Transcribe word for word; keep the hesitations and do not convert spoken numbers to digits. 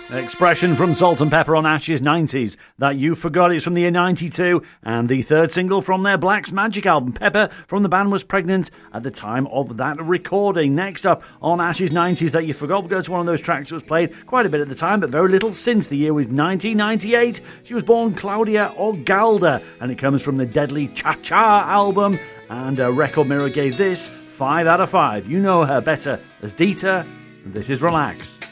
Expression from Salt and Pepper on Ash's nineties. That You Forgot It's from the year ninety-two, and the third single from their Black's Magic album. Pepper from the band was pregnant at the time of that recording. Next up on Ash's nineties, That You Forgot, we'll go to one of those tracks that was played quite a bit at the time, but very little since. The year was nineteen ninety-eight. She was born Claudia Ogalda, and it comes from the Deadly Cha-Cha album, and uh, Record Mirror gave this five out of five. You know her better as Dita. This is Relax.